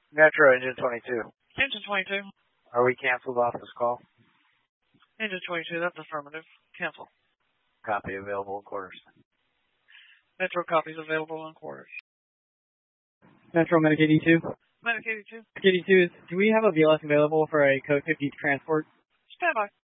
Metro Engine 22. Engine 22. Are we canceled off this call? Engine 22, that's affirmative. Cancel. Copy available in quarters. Metro copies available in quarters. Metro Medic 82. Medic 82. Medic 82, do we have a VLS available for a code 50 transport? Stand by.